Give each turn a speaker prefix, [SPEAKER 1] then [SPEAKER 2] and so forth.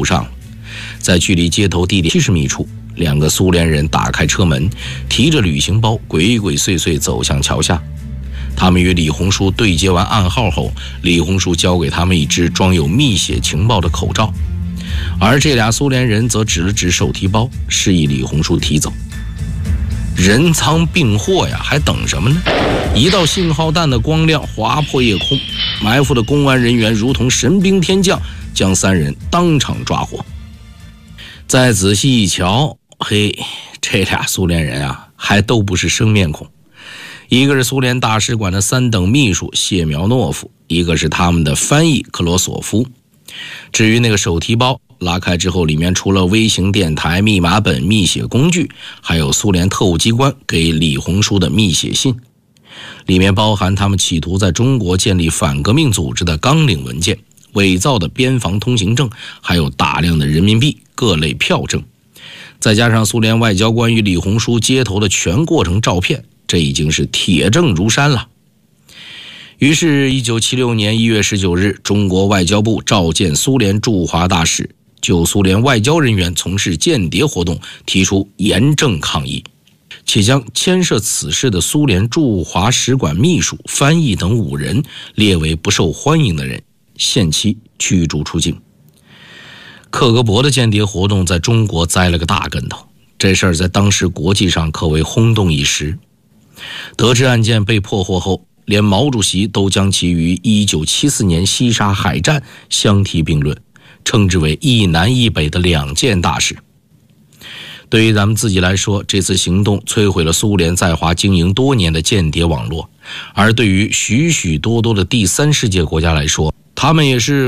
[SPEAKER 1] 上。在距离接头地点70米处，2个苏联人打开车门，提着旅行包鬼鬼祟祟走向桥下。他们与李红书对接完暗号后，李红书交给他们一只装有密写情报的口罩，而这俩苏联人则指了指手提包，示意李红书提走。人赃并获呀，还等什么呢？一道信号弹的光亮划破夜空，埋伏的公安人员如同神兵天将，将3人当场抓获。再仔细一瞧，嘿，这俩苏联人啊，还都不是生面孔。一个是苏联大使馆的3等秘书谢苗诺夫，一个是他们的翻译克罗索夫。至于那个手提包，拉开之后，里面除了微型电台、密码本、密写工具，还有苏联特务机关给李红书的密写信，里面包含他们企图在中国建立反革命组织的纲领文件、伪造的边防通行证，还有大量的人民币各类票证，再加上苏联外交官与李红书接头的全过程照片，这已经是铁证如山了。于是1976年1月19日，中国外交部召见苏联驻华大使，就苏联外交人员从事间谍活动提出严正抗议，且将牵涉此事的苏联驻华使馆秘书、翻译等5人列为不受欢迎的人，限期驱逐出境。克格勃的间谍活动在中国栽了个大跟头，这事儿在当时国际上可谓轰动一时。得知案件被破获后，连毛主席都将其与1974年西沙海战相提并论，称之为一南一北的2件大事。对于咱们自己来说，这次行动摧毁了苏联在华经营多年的间谍网络，而对于许许多多的第三世界国家来说，他们也是